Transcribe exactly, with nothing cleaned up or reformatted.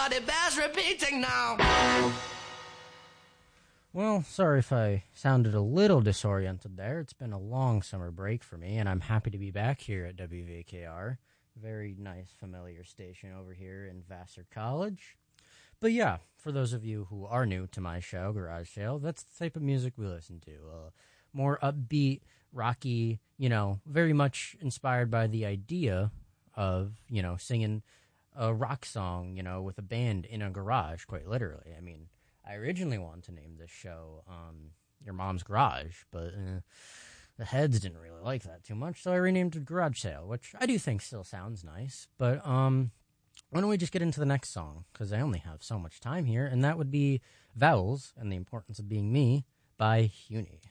but it bears repeating now. Well, sorry if I sounded a little disoriented there. It's been a long summer break for me, and I'm happy to be back here at W V K R. Very nice, familiar station over here in Vassar College. But yeah, for those of you who are new to my show, Garage Sale, that's the type of music we listen to. Uh, more upbeat, rocky, you know, very much inspired by the idea of, you know, singing a rock song, you know, with a band in a garage, quite literally. I mean, I originally wanted to name this show um, Your Mom's Garage, but uh, the heads didn't really like that too much, so I renamed it Garage Sale, which I do think still sounds nice. But um, why don't we just get into the next song, because I only have so much time here, and that would be Vowels and the Importance of Being Me by Huni.